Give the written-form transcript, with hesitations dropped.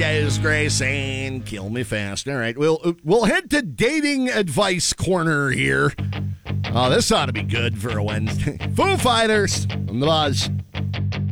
Des Gray saying, "Kill me fast." All right, we'll head to dating advice corner here. Oh, this ought to be good for a Wednesday. Foo Fighters on the Buzz.